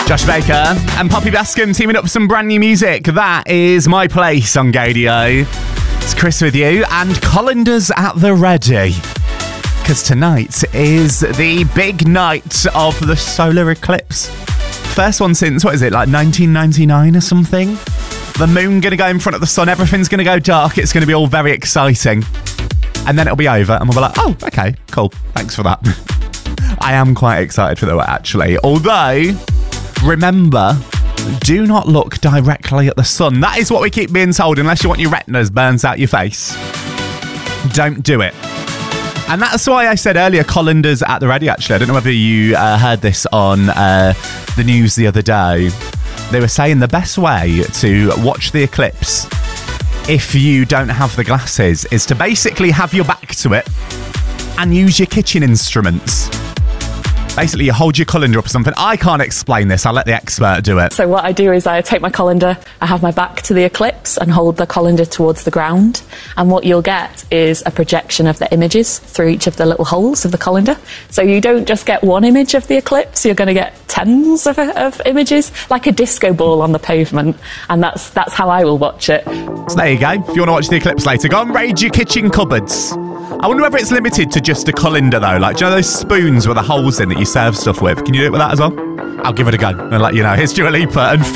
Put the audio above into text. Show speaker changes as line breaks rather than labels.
Josh Baker and Poppy Bascom teaming up for some brand new music. That is My Place on Gaydio. It's Chris with you and colanders at the ready. Because tonight is the big night of the solar eclipse. First one since, what is it, like 1999 or something? The moon going to go in front of the sun. Everything's going to go dark. It's going to be all very exciting. And then it'll be over and we'll be like, oh, okay, cool. Thanks for that. I am quite excited for that, actually. Although, remember, do not look directly at the sun. That is what we keep being told, unless you want your retinas burnt out your face. Don't do it. And that's why I said earlier, colanders at the ready, actually. I don't know whether you heard this on the news the other day. They were saying the best way to watch the eclipse, if you don't have the glasses, is to basically have your back to it and use your kitchen instruments. Basically, you hold your colander up or something. I can't explain this. I'll let the expert do it.
So what I do is I take my colander, I have my back to the eclipse and hold the colander towards the ground. And what you'll get is a projection of the images through each of the little holes of the colander. So you don't just get one image of the eclipse, you're going to get tens of images, like a disco ball on the pavement. And that's how I will watch it.
So there you go. If you want to watch the eclipse later, go and raid your kitchen cupboards. I wonder whether it's limited to just a colander, though. Like, do you know those spoons with the holes in that you serve stuff with? Can you do it with that as well? I'll give it a go and let you know. Here's Dua Lipa and